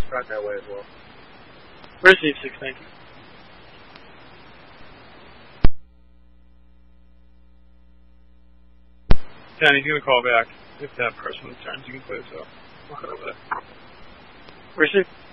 Right that way as well. Receive 6, thank you. Danny, give me a call back. If that person returns, you can play this out. Walk over there. Receive.